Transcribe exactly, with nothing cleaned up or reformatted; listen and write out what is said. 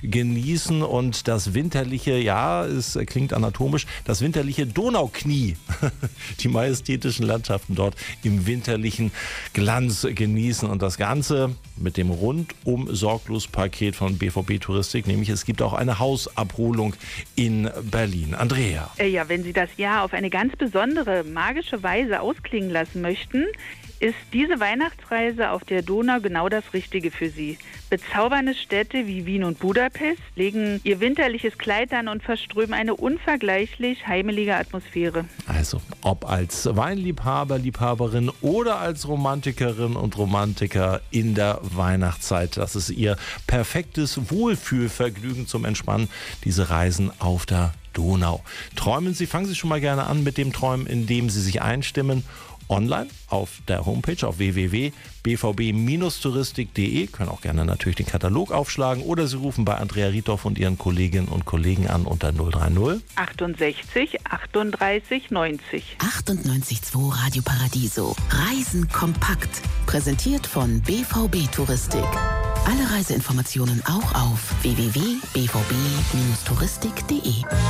genießen und das winterliche, ja, es klingt anatomisch, das winterliche Donauknie, die majestätischen Landschaften dort im winterlichen Glanz genießen und das Ganze mit dem Rundum-Sorglos-Paket von B V B Touristik, nämlich es gibt auch eine Hausabholung in Berlin. Andrea. Ja, wenn Sie das Jahr auf eine ganz besondere, magische Weise ausklingen lassen möchten, ist diese Weihnachtsreise auf der Donau genau das Richtige für Sie. Bezaubernde Städte wie Wien und Budapest legen ihr winterliches Kleid an und verströmen eine unvergleichlich heimelige Atmosphäre. Also, ob als Weinliebhaber, Liebhaberin oder als Romantikerin und Romantiker in der Weihnachtszeit, das ist Ihr perfektes Wohlfühlvergnügen zum Entspannen, diese Reisen auf der Donau. Träumen Sie, fangen Sie schon mal gerne an mit dem Träumen, indem Sie sich einstimmen. Online auf der Homepage auf w w w punkt b v b touristik punkt d e, können auch gerne natürlich den Katalog aufschlagen oder Sie rufen bei Andrea Riedhoff und Ihren Kolleginnen und Kollegen an unter null drei null achtundsechzig achtunddreißig neunzig. achtundneunzig Komma zwei Radio Paradiso. Reisen kompakt. Präsentiert von B V B Touristik. Alle Reiseinformationen auch auf w w w punkt b v b touristik punkt d e.